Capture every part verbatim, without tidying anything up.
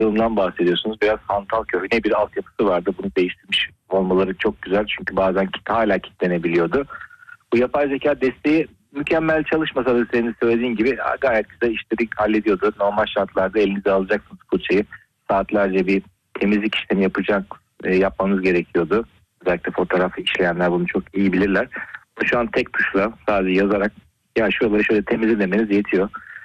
yılından bahsediyorsunuz. Biraz hantal köhne bir altyapısı vardı. Bunu değiştirmiş olmaları çok güzel. Çünkü bazen hala kilitlenebiliyordu. Bu yapay zeka desteği mükemmel çalışmasa da senin söylediğin gibi gayet güzel işleri hallediyordu. Normal şartlarda elinize alacaksınız fırçayı. Saatlerce bir temizlik işlemi yapacak, e, yapmanız gerekiyordu. Özellikle fotoğrafı işleyenler bunu çok iyi bilirler. Şu an tek tuşla sadece yazarak ya şuraları şöyle temizle demeniz yetiyor.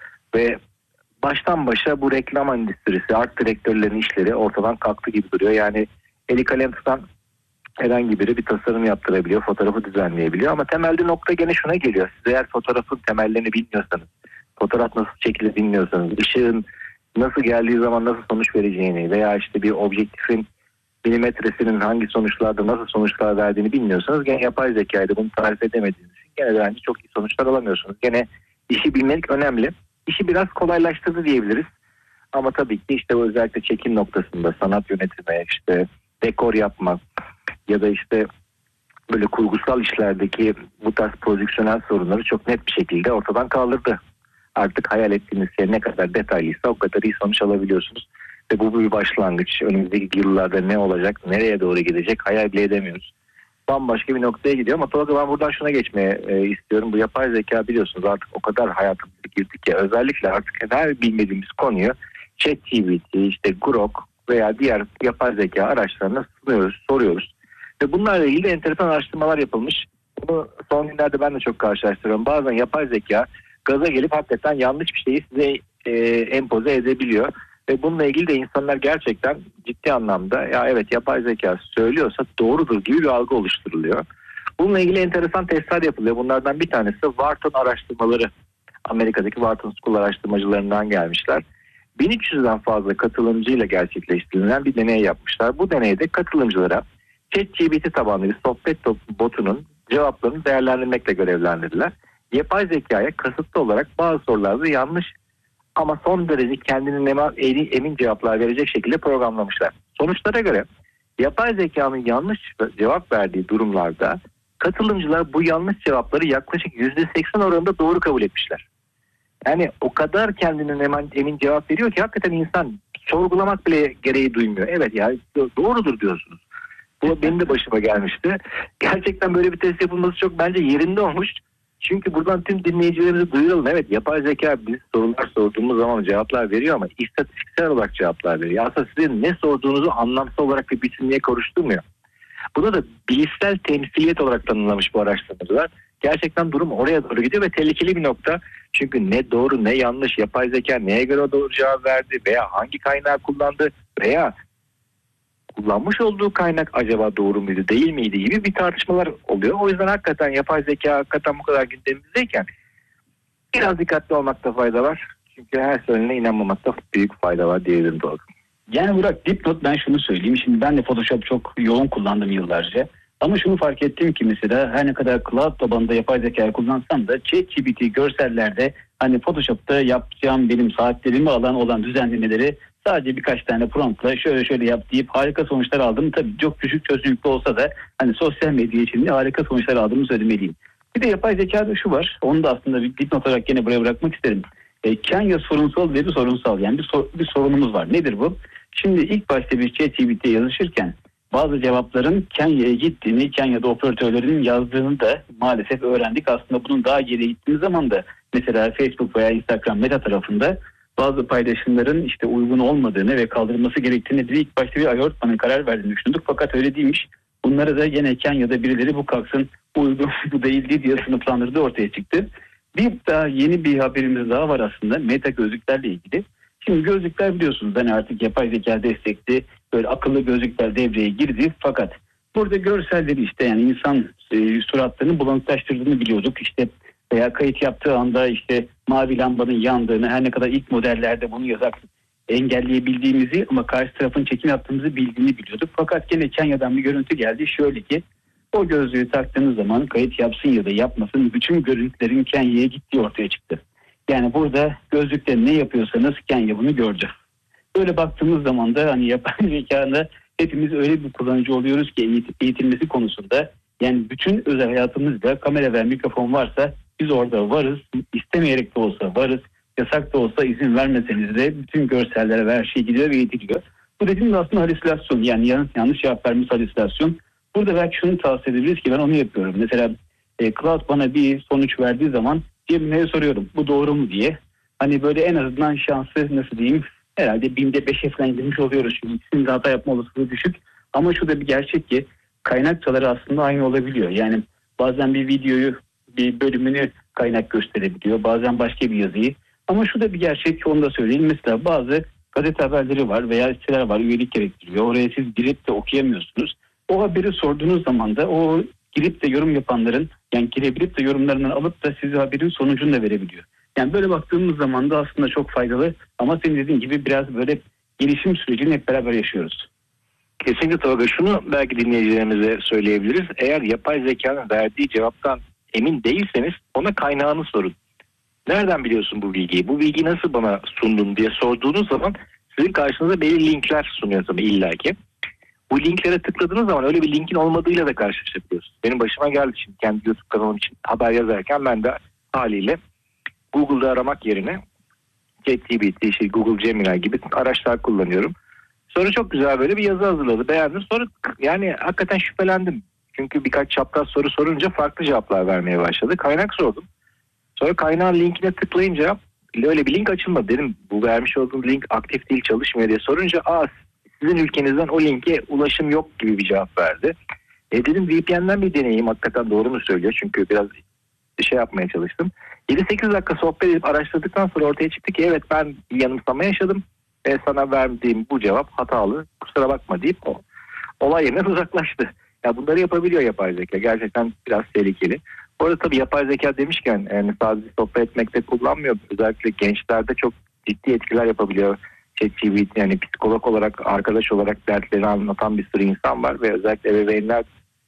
Ve baştan başa bu reklam endüstrisi, art direktörlerin işleri ortadan kalktı gibi duruyor. Yani eli kalem tutan herhangi biri bir tasarım yaptırabiliyor, fotoğrafı düzenleyebiliyor. Ama temelde nokta gene şuna geliyor. Siz eğer fotoğrafın temellerini bilmiyorsanız, fotoğraf nasıl çekilir bilmiyorsanız, ışığın nasıl geldiği zaman nasıl sonuç vereceğini veya işte bir objektifin milimetresinin hangi sonuçlarda nasıl sonuçlar verdiğini bilmiyorsanız gene yapay zekayla bunu tarif edemediğiniz için gene de bence çok iyi sonuçlar alamıyorsunuz. Gene işi bilmek önemli. İşi biraz kolaylaştırdı diyebiliriz. Ama tabii ki işte özellikle çekim noktasında sanat yönetimi, işte dekor yapmak ya da işte böyle kurgusal işlerdeki bu tarz prodüksiyonel sorunları çok net bir şekilde ortadan kaldırdı. Artık hayal ettiğiniz şey ne kadar detaylıysa o kadar iyi sonuç alabiliyorsunuz. Ve bu bir başlangıç. Önümüzdeki yıllarda ne olacak, nereye doğru gidecek hayal bile edemiyoruz. Bambaşka bir noktaya gidiyor ama Tolga ben buradan şuna geçmeye e, istiyorum. Bu yapay zeka biliyorsunuz artık o kadar hayatımıza girdik ki özellikle artık her bilmediğimiz konuyu ChatGPT, işte Grok veya diğer yapay zeka araçlarına sunuyoruz, soruyoruz. Ve bunlarla ilgili enteresan araştırmalar yapılmış. Bunu son günlerde ben de çok karşılaştırıyorum. Bazen yapay zeka gaza gelip hakikaten yanlış bir şeyi size e, empoze edebiliyor. Ve bununla ilgili de insanlar gerçekten ciddi anlamda ya evet yapay zeka söylüyorsa doğrudur gibi bir algı oluşturuluyor. Bununla ilgili enteresan testler yapılıyor. Bunlardan bir tanesi Wharton araştırmaları. Amerika'daki Wharton School araştırmacılarından gelmişler. bin üç yüzden fazla katılımcıyla gerçekleştirilen bir deney yapmışlar. Bu deneyde katılımcılara ChatGPT tabanlı bir sohbet botunun cevaplarını değerlendirmekle görevlendirdiler. Yapay zekaya kasıtlı olarak bazı sorularda yanlış ama son derece kendine emin cevaplar verecek şekilde programlamışlar. Sonuçlara göre yapay zekanın yanlış cevap verdiği durumlarda katılımcılar bu yanlış cevapları yaklaşık yüzde seksen oranında doğru kabul etmişler. Yani o kadar kendine emin, emin cevap veriyor ki hakikaten insan sorgulamak bile gereği duymuyor. Evet ya doğrudur diyorsunuz. Bu benim de başıma gelmişti. Gerçekten böyle bir test yapılması çok bence yerinde olmuş. Çünkü buradan tüm dinleyicilerimizi duyuralım. Evet yapay zeka biz sorular sorduğumuz zaman cevaplar veriyor ama istatistiksel olarak cevaplar veriyor. Aslında sizin ne sorduğunuzu anlamsal olarak bir bütünlüğe karıştırmıyor. Bunu da bilişsel temsiliyet olarak tanımlamış bu araştırmacılar. Gerçekten durum oraya doğru gidiyor ve tehlikeli bir nokta. Çünkü ne doğru ne yanlış yapay zeka neye göre doğru cevap verdi veya hangi kaynağı kullandı veya kullanmış olduğu kaynak acaba doğru muydu değil miydi gibi bir tartışmalar oluyor. O yüzden hakikaten yapay zeka hakikaten bu kadar gündemimizdeyken biraz dikkatli olmakta fayda var. Çünkü her söylenene inanmamakta büyük fayda var diyebilirim doğru. Yani Burak dipnot ben şunu söyleyeyim. Şimdi ben de Photoshop çok yoğun kullandım yıllarca. Ama şunu fark ettim ki mesela her ne kadar cloud tabanında yapay zeka kullansam da ChatGPT görsellerde hani Photoshop'ta yapacağım benim saatlerimi alan olan düzenlemeleri sadece birkaç tane promptla şöyle şöyle yap deyip harika sonuçlar aldım. Tabii çok düşük çözünürlüklü olsa da hani sosyal medya için de harika sonuçlar aldığımı söylemeliyim. Bir de yapay zekada şu var. Onu da aslında bir dipnot olarak gene buraya bırakmak isterim. E, Kenya sorunsal ve bir sorunsal yani bir, sor, bir sorunumuz var. Nedir bu? Şimdi ilk başta bir ChatGPT'ye yazışırken bazı cevapların Kenya'ya gittiğini, Kenya'da operatörlerin yazdığını da maalesef öğrendik. Aslında bunun daha geriye gittiğimiz zaman da mesela Facebook veya Instagram Meta tarafında bazı paylaşımların işte uygun olmadığını ve kaldırılması gerektiğini de ilk başta bir ayörtmanın karar verdiğini düşündük. Fakat öyle değilmiş. Bunları da yine Kenya'da birileri bu kalksın, bu uygun, bu değildi diye sınıflandırdığı ortaya çıktı. Bir daha yeni bir haberimiz daha var aslında Meta gözlüklerle ilgili. Şimdi gözlükler biliyorsunuz hani artık yapay zeka destekli böyle akıllı gözlükler devreye girdi. Fakat burada görselleri işte yani insan e, suratlarını bulanıklaştırdığını biliyorduk. İşte veya kayıt yaptığı anda işte mavi lambanın yandığını her ne kadar ilk modellerde bunu yazarak engelleyebildiğimizi ama karşı tarafın çekim yaptığımızı bildiğini biliyorduk. Fakat gene Kenya'dan bir görüntü geldi. Şöyle ki o gözlüğü taktığınız zaman kayıt yapsın ya da yapmasın bütün görüntülerin Kenya'ya gittiği ortaya çıktı. Yani burada gözlükte ne yapıyorsanız Kenya bunu gördü. Böyle baktığımız zaman da hani yapay zekada hepimiz öyle bir kullanıcı oluyoruz ki eğitilmesi konusunda yani bütün özel hayatımızda kamera ve mikrofon varsa biz orada varız. İstemeyerek de olsa varız. yasak da olsa izin vermeseniz de bütün görsellere ve her şey gidiyor ve yediliyor. Bu dediğim de aslında halüsinasyon, yani yanlış, yanlış cevap vermiş halüsinasyon. Burada belki şunu tavsiye edebiliriz ki ben onu yapıyorum. Mesela e, Cloud bana bir sonuç verdiği zaman Cemile'ye soruyorum bu doğru mu diye. Hani böyle en azından şansı nasıl diyeyim herhalde binde beşe falan indirmiş oluyoruz. Çünkü ikisinin de hata yapma olasılığı düşük. Ama şu da bir gerçek ki kaynakçaları aslında aynı olabiliyor. Yani bazen bir videoyu, bir bölümünü kaynak gösterebiliyor. Bazen başka bir yazıyı. Ama şu da bir gerçek ki onu da söyleyeyim. Mesela bazı gazete haberleri var veya siteler var, üyelik gerektiriyor. Oraya siz girip de okuyamıyorsunuz. O haberi sorduğunuz zaman da o girip de yorum yapanların, yani girebilip de yorumlarından alıp da size haberin sonucunu da verebiliyor. Yani böyle baktığımız zaman da aslında çok faydalı ama senin dediğin gibi biraz böyle gelişim sürecini hep beraber yaşıyoruz. Kesinlikle Tolga. Şunu belki dinleyicilerimize söyleyebiliriz. Eğer yapay zekanın verdiği cevaptan emin değilseniz ona kaynağını sorun. Nereden biliyorsun bu bilgiyi? Bu bilgiyi nasıl bana sundun diye sorduğunuz zaman sizin karşınıza belli linkler sunuyor tabii illaki. Bu linklere tıkladığınız zaman öyle bir linkin olmadığıyla da karşılaşabiliyorsunuz. Benim başıma geldi şimdi kendi YouTube kanalım için haber yazarken ben de haliyle Google'da aramak yerine ChatGPT, işte Google Gemini gibi araçlar kullanıyorum. Sonra çok güzel böyle bir yazı hazırladı, beğendim. Sonra yani hakikaten şüphelendim. Çünkü birkaç çapraz soru sorunca farklı cevaplar vermeye başladı. Kaynak sordum. Sonra kaynağın linkine tıklayınca öyle bir link açılmadı. Dedim bu vermiş olduğum link aktif değil, çalışmıyor diye sorunca aa sizin ülkenizden o linke ulaşım yok gibi bir cevap verdi. E dedim V P N'den bir deneyeyim, hakikaten doğru mu söylüyor? Çünkü biraz şey yapmaya çalıştım. yedi sekiz dakika sohbet edip araştırdıktan sonra ortaya çıktı ki evet ben yanılsama yaşadım. E, sana verdiğim bu cevap hatalı. Kusura bakma deyip o olay yerinden uzaklaştı. Ya bunları yapabiliyor yapay zeka. Gerçekten biraz tehlikeli. Bu arada tabii yapay zeka demişken yani sadece sohbet etmekte kullanmıyor. Özellikle gençlerde çok ciddi etkiler yapabiliyor. ChatGPT yani psikolog olarak, arkadaş olarak dertlerini anlatan bir sürü insan var ve özellikle ebeveynler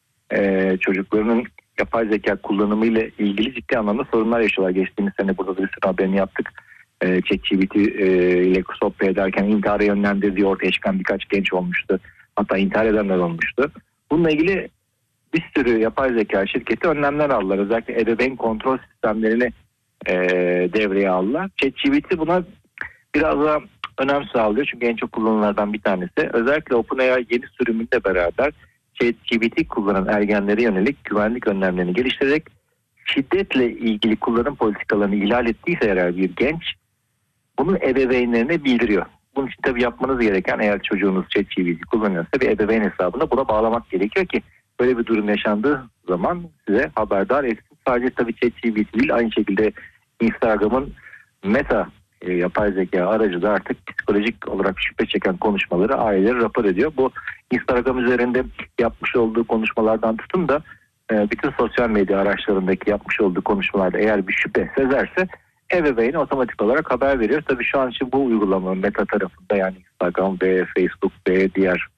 e, çocuklarının yapay zeka kullanımıyla ilgili ciddi anlamda sorunlar yaşıyorlar. Geçtiğimiz sene burada da bir sürü haberini yaptık. E, ChatGPT e, ile sohbet ederken intihara yönlendirdiği ortaya çıkan birkaç genç olmuştu. Hatta intihar edenler olmuştu. Bununla ilgili bir sürü yapay zeka şirketi önlemler aldılar. Özellikle ebeveyn kontrol sistemlerini e, devreye aldılar. ChatGPT buna biraz daha önem sağlıyor. Çünkü en çok kullanılanlardan bir tanesi. Özellikle OpenAI yeni sürümünde beraber ChatGPT kullanan ergenlere yönelik güvenlik önlemlerini geliştirerek şiddetle ilgili kullanım politikalarını ihlal ettiyse eğer bir genç bunu ebeveynlerine bildiriyor. Bunun için tabii yapmanız gereken eğer çocuğunuz ChatGPT kullanıyorsa bir ebeveyn hesabına buna bağlamak gerekiyor ki böyle bir durum yaşandığı zaman size haberdar etsin. Sadece tabii ChatGPT değil, aynı şekilde Instagram'ın Meta e, yapay zeka aracı da artık psikolojik olarak şüphe çeken konuşmaları aileleri rapor ediyor. Bu Instagram üzerinde yapmış olduğu konuşmalardan tutun da e, bütün sosyal medya araçlarındaki yapmış olduğu konuşmalarda eğer bir şüphe sezerse ebeveyni otomatik olarak haber veriyor. Tabii şu an için bu uygulama Meta tarafında yani Instagram ve Facebook ve diğer